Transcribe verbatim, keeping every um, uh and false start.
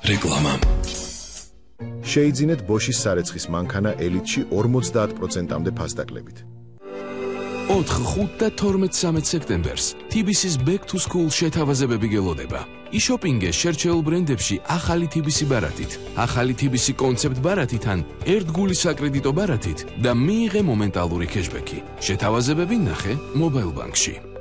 რეკლამა. შეიძინეთ ბოშის სარეცხის მანქანა ელიტში ორმოცდაათ პროცენტამდე ფასდაკლებით. ოთხ, ხუთ და თორმეტ სამეც სექტემბერს T B C-ს Back to School შეთავაზებები გელოდება. იშოპინგე შერჩეულ ბრენდებში ახალი T B C ბარათით, ახალი T B C კონცეპტ ბარათიდან, ერთგული საკრედიტო ბარათით და მიიღე მომენტალური ქეშბექი. შეთავაზებები ნახე მობაილ ბანკში.